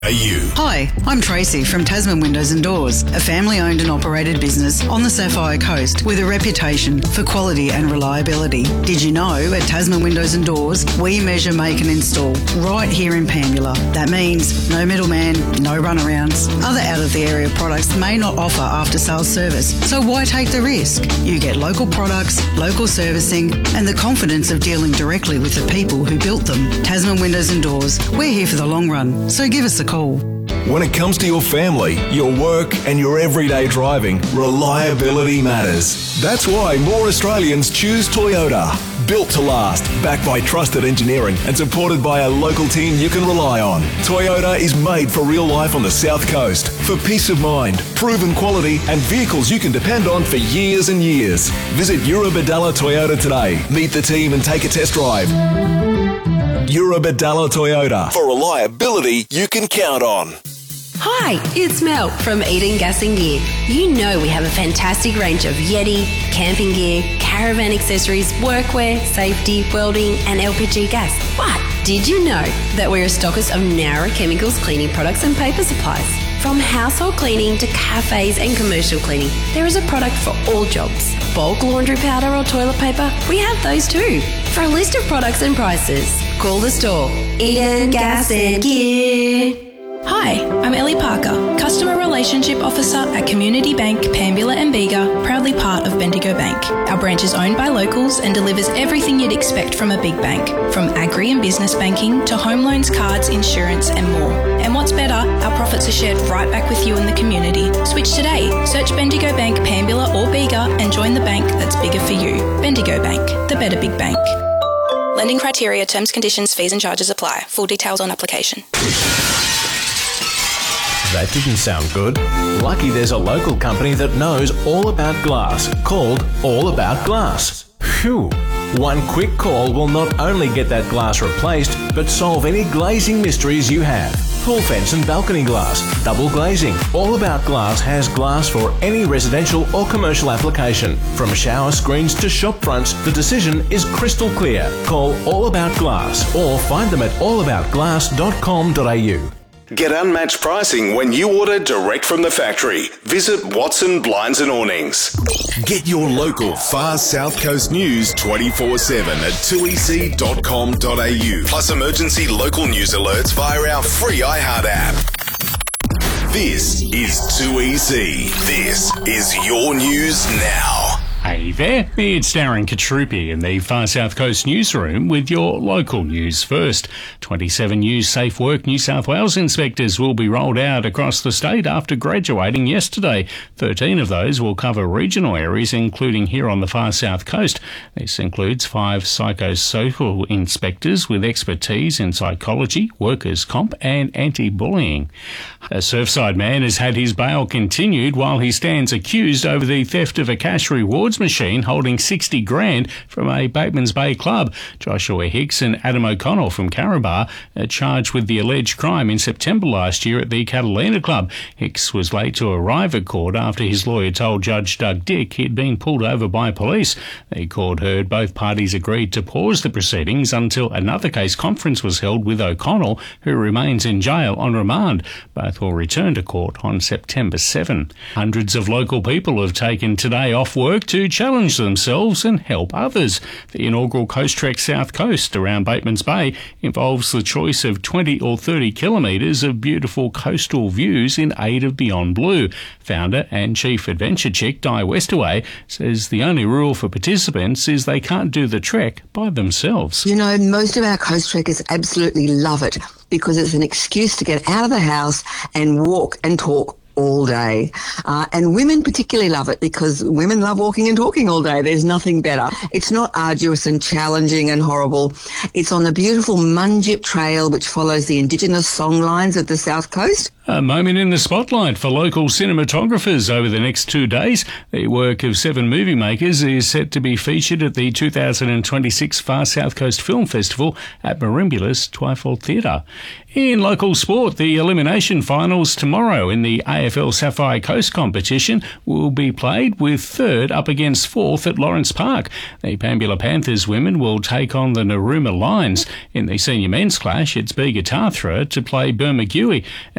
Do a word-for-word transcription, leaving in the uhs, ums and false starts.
You. Hi, I'm Tracy from Tasman Windows and Doors, a family-owned and operated business on the Sapphire Coast with a reputation for quality and reliability. Did you know at Tasman Windows and Doors, we measure, make and install right here in Pambula. That means no middleman, no runarounds. Other out-of-the-area products may not offer after-sales service, so why take the risk? You get local products, local servicing and the confidence of dealing directly with the people who built them. Tasman Windows and Doors, we're here for the long run, so give us a call. When it comes to your family, your work and your everyday driving, reliability matters. That's why more Australians choose Toyota. Built to last, backed by trusted engineering and supported by a local team you can rely on. Toyota is made for real life on the South Coast. For peace of mind, proven quality and vehicles you can depend on for years and years. Visit Eurobadalla Toyota today. Meet the team and take a test drive. Eurobadalla Toyota, for reliability you can count on. Hi, it's Mel from Eden Gas and Gear. You know we have a fantastic range of Yeti, camping gear, caravan accessories, workwear, safety, welding and L P G gas. But did you know that we're a stockist of Nowra Chemicals cleaning products and paper supplies? From household cleaning to cafes and commercial cleaning, there is a product for all jobs. Bulk laundry powder or toilet paper, we have those too. For a list of products and prices, call the store. Eden Gas and Gear. Hi, I'm Ellie Parker, Customer Relationship Officer at Community Bank, Pambula and Bega, proudly part of Bendigo Bank. Our branch is owned by locals and delivers everything you'd expect from a big bank, from agri and business banking to home loans, cards, insurance and more. And what's better, our profits are shared right back with you in the community. Switch today. Search Bendigo Bank, Pambula or Bega and join the bank that's bigger for you. Bendigo Bank, the better big bank. Lending criteria, terms, conditions, fees and charges apply. Full details on application. That didn't sound good. Lucky there's a local company that knows all about glass, called All About Glass. Phew. One quick call will not only get that glass replaced, but solve any glazing mysteries you have. Full fence and balcony glass, double glazing. All About Glass has glass for any residential or commercial application. From shower screens to shop fronts, the decision is crystal clear. Call All About Glass or find them at all about glass dot com dot a u. Get unmatched pricing when you order direct from the factory. Visit Watson Blinds and Awnings. Get your local Far South Coast news twenty-four seven at two e c dot com dot a u. Plus emergency local news alerts via our free iHeart app. This is two E C. This is your news now. Hey there, it's Darren Katrupi in the Far South Coast newsroom with your local news first. twenty-seven new Safe Work New South Wales inspectors will be rolled out across the state after graduating yesterday. thirteen of those will cover regional areas, including here on the Far South Coast. This includes five psychosocial inspectors with expertise in psychology, workers' comp and anti-bullying. A Surfside man has had his bail continued while he stands accused over the theft of a cash reward machine holding sixty grand from a Batemans Bay club. Joshua Hicks and Adam O'Connell from Carabar are charged with the alleged crime in September last year at the Catalina Club. Hicks was late to arrive at court after his lawyer told Judge Doug Dick he'd been pulled over by police. The court heard both parties agreed to pause the proceedings until another case conference was held with O'Connell, who remains in jail on remand. Both will return to court on September seventh. Hundreds of local people have taken today off work to challenge themselves and help others. The inaugural Coast Trek South Coast around Batemans Bay involves the choice of twenty or thirty kilometres of beautiful coastal views in aid of Beyond Blue. Founder and chief adventure chick Di Westaway says the only rule for participants is they can't do the trek by themselves. You know, most of our coast trekkers absolutely love it because it's an excuse to get out of the house and walk and talk all day. Uh, and women particularly love it because women love walking and talking all day. There's nothing better. It's not arduous and challenging and horrible. It's on the beautiful Munjip Trail, which follows the Indigenous songlines of the South Coast. A moment in the spotlight for local cinematographers over the next two days. The work of seven movie makers is set to be featured at the two thousand twenty-six Far South Coast Film Festival at Marimbula's Twyford Theatre. In local sport, the elimination finals tomorrow in the A A F L Sapphire Coast competition will be played, with third up against fourth at Lawrence Park. The Pambula Panthers women will take on the Narooma Lions. In the senior men's clash, it's Bega Tathra to play Bermagui.